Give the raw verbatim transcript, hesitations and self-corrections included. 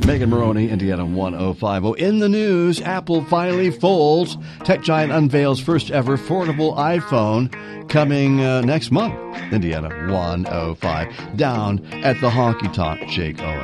Megan Maroney, Indiana one oh five oh. In the news, Apple finally folds. Tech giant unveils first ever foldable iPhone coming uh, next month. Indiana one oh five. Down at the Honky Tonk, Jake Owen.